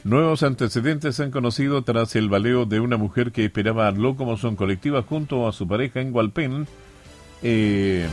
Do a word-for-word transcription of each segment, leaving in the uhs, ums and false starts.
Nuevos antecedentes se han conocido tras el baleo de una mujer que esperaba locomoción colectiva junto a su pareja en Hualpén. Eh,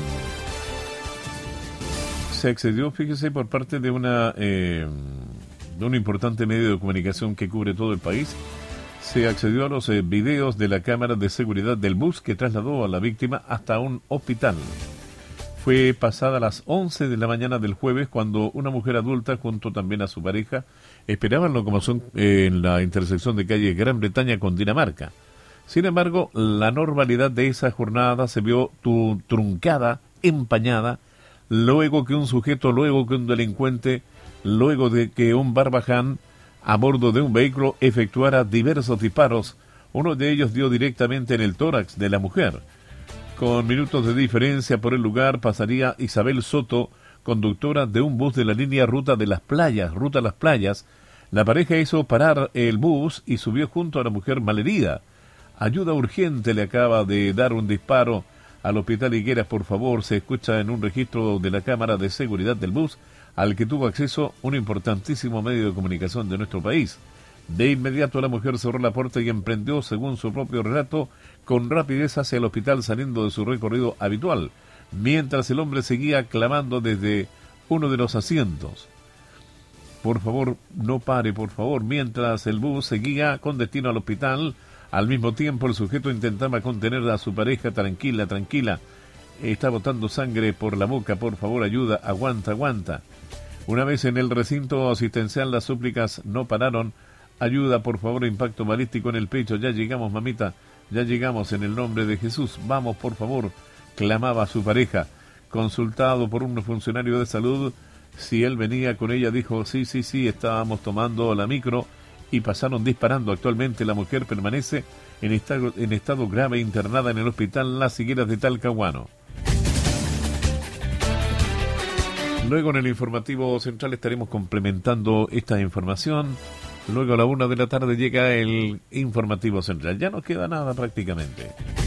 se accedió, fíjese, por parte de una eh, de un importante medio de comunicación que cubre todo el país. Se accedió a los eh, videos de la cámara de seguridad del bus que trasladó a la víctima hasta un hospital. Fue pasada las once de la mañana del jueves cuando una mujer adulta junto también a su pareja esperaban locomoción eh, en la intersección de calle Gran Bretaña con Dinamarca. Sin embargo, la normalidad de esa jornada se vio tu, truncada, empañada, luego que un sujeto, luego que un delincuente, luego de que un barbaján a bordo de un vehículo efectuara diversos disparos. Uno de ellos dio directamente en el tórax de la mujer. Con minutos de diferencia por el lugar pasaría Isabel Soto, conductora de un bus de la línea Ruta de las Playas, Ruta a las Playas. La pareja hizo parar el bus y subió junto a la mujer malherida. Ayuda urgente, le acaba de dar un disparo al hospital Higueras, por favor, se escucha en un registro de la cámara de seguridad del bus, al que tuvo acceso un importantísimo medio de comunicación de nuestro país. De inmediato la mujer cerró la puerta y emprendió, según su propio relato, con rapidez hacia el hospital saliendo de su recorrido habitual, mientras el hombre seguía clamando desde uno de los asientos. Por favor, no pare, por favor, mientras el bus seguía con destino al hospital. Al mismo tiempo el sujeto intentaba contener a su pareja. Tranquila, tranquila, está botando sangre por la boca, por favor, ayuda, aguanta, aguanta. Una vez en el recinto asistencial las súplicas no pararon. Ayuda, por favor, impacto balístico en el pecho, ya llegamos, mamita, ya llegamos, en el nombre de Jesús, vamos, por favor, clamaba su pareja. Consultado por un funcionario de salud si él venía con ella, dijo, sí, sí, sí, estábamos tomando la micro y pasaron disparando. Actualmente la mujer permanece en estado, en estado grave internada en el hospital Las Higueras de Talcahuano. Luego en el informativo central estaremos complementando esta información. Luego a la una de la tarde llega el informativo central. Ya no queda nada prácticamente.